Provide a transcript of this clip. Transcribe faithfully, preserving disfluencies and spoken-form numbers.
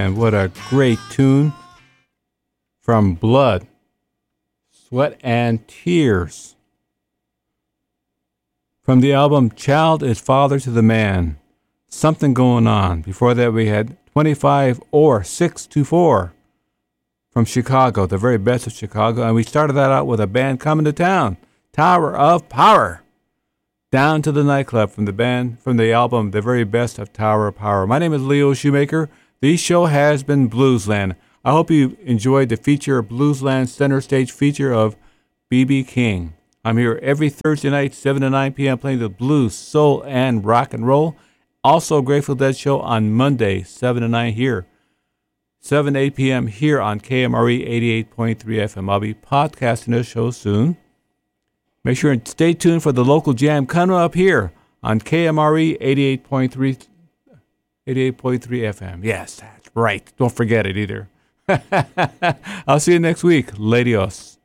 man, what a great tune from Blood, Sweat and Tears. From the album Child is Father to the Man, Something Going On. Before that we had twenty-five or six to four from Chicago, the very best of Chicago. And we started that out with a band coming to town, Tower of Power. Down to the Nightclub from the band, from the album The Very Best of Tower of Power. My name is Leo Shoemaker. The show has been Bluesland. I hope you enjoyed the feature, Bluesland Center Stage feature of B B King. I'm here every Thursday night, seven to nine p.m., playing the blues, soul, and rock and roll. Also, Grateful Dead show on Monday, seven to nine here. seven to eight p.m. here on K M R E eighty-eight point three F M. I'll be podcasting this show soon. Make sure and stay tuned for the local jam coming up here on K M R E eighty-eight point three F M. Yes, that's right. Don't forget it either. I'll see you next week. Ladios.